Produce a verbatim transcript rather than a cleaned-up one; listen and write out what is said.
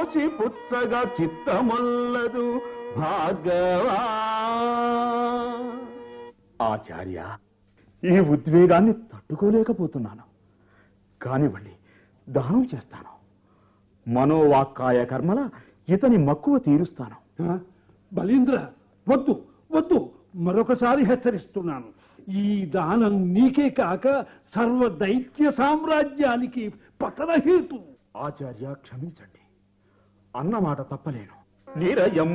తోచి పుచ్చగా చిత్తమొల్లదు భార్గవా. ఆచార్య, ఈ ఉద్వేగాన్ని తట్టుకోలేకపోతున్నాను. కానివ్వండి, దానం చేస్తాను. మనోవాక్కాయ కర్మల ఇతని మక్కువ తీరుస్తాను. బలీంద్ర, వద్దు వద్దు, మరొకసారి హెచ్చరిస్తున్నాను. ఈ దానం నీకే కాక సర్వ దైత్య సామ్రాజ్యానికి పతనహేతు. ఆచార్య, క్షమించండి, అన్నమాట తప్పలేను. నీరయం